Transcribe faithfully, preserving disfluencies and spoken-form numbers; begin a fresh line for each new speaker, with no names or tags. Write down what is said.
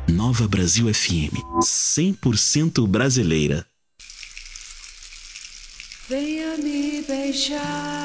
Nova Brasil F M, cem por cento brasileira.
Venha me beijar.